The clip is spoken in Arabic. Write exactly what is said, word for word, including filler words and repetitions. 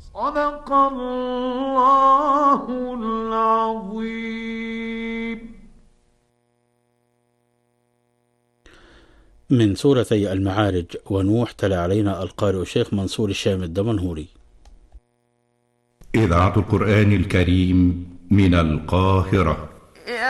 صدق الله العظيم. من سورتي المعارج ونوح تلا علينا القارئ الشيخ منصور الشام الدمنهوري. إذاعة القرآن الكريم من القاهرة.